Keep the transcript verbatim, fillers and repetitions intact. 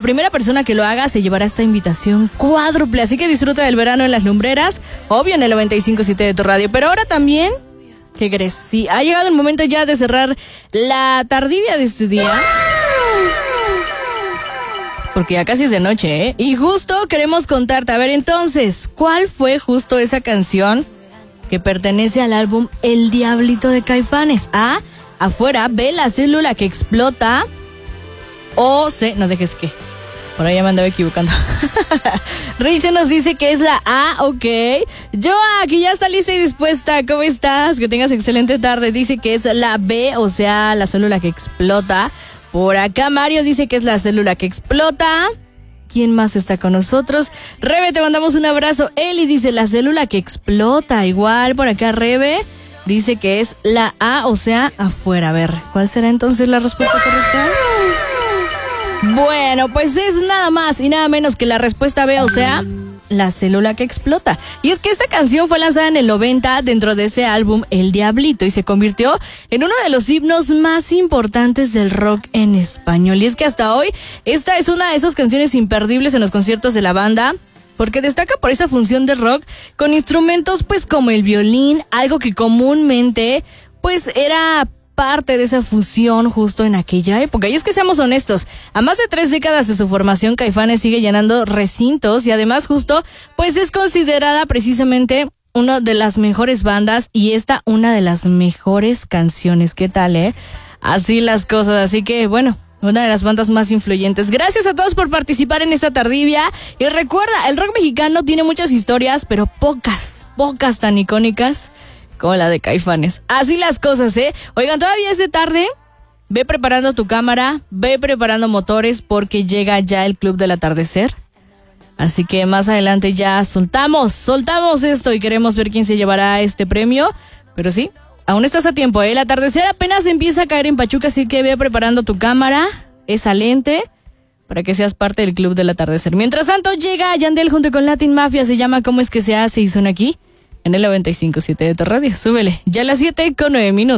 primera persona que lo haga se llevará esta invitación cuádruple. Así que disfruta del verano en las lumbreras, obvio en el noventa y cinco punto siete de tu radio. Pero ahora también, ¿qué crees? Sí, ha llegado el momento ya de cerrar la tardivia de este día. Porque ya casi es de noche, ¿eh? Y justo queremos contarte, a ver, entonces, ¿cuál fue justo esa canción que pertenece al álbum El Diablito de Caifanes? A, Afuera, B, La Célula que Explota, o C, no dejes que, por ahí ya me andaba equivocando. Richie nos dice que es la A, ok. Joa, que ya está lista y dispuesta, ¿cómo estás? Que tengas excelente tarde. Dice que es la B, o sea, La Célula que Explota. Por acá Mario dice que es La Célula que Explota. ¿Quién más está con nosotros? Rebe, te mandamos un abrazo. Eli dice La Célula que Explota. Igual por acá Rebe dice que es la A, o sea, Afuera. A ver, ¿cuál será entonces la respuesta correcta? Bueno, pues es nada más y nada menos que la respuesta B, o sea, La Célula que Explota. Y es que esta canción fue lanzada en el noventa dentro de ese álbum El Diablito y se convirtió en uno de los himnos más importantes del rock en español. Y es que hasta hoy esta es una de esas canciones imperdibles en los conciertos de la banda, porque destaca por esa función de rock con instrumentos pues como el violín, algo que comúnmente pues era parte de esa fusión justo en aquella época. Y es que seamos honestos, a más de tres décadas de su formación, Caifanes sigue llenando recintos y además justo pues es considerada precisamente una de las mejores bandas y esta una de las mejores canciones. ¿Qué tal, eh? Así las cosas, así que bueno, una de las bandas más influyentes. Gracias a todos por participar en esta tardivia. Y recuerda, el rock mexicano tiene muchas historias, pero pocas, pocas tan icónicas como la de Caifanes. Así las cosas, ¿eh? Oigan, todavía es de tarde. Ve preparando tu cámara, ve preparando motores porque llega ya el Club del Atardecer. Así que más adelante ya soltamos, soltamos esto y queremos ver quién se llevará este premio. Pero sí, aún estás a tiempo, ¿eh? El atardecer apenas empieza a caer en Pachuca, así que ve preparando tu cámara, esa lente, para que seas parte del Club del Atardecer. Mientras tanto, llega Yandel junto con Latin Mafia, se llama ¿Cómo es que se hace? Y suena aquí en el noventa y cinco punto siete de tu radio. Súbele, ya a las siete con nueve minutos.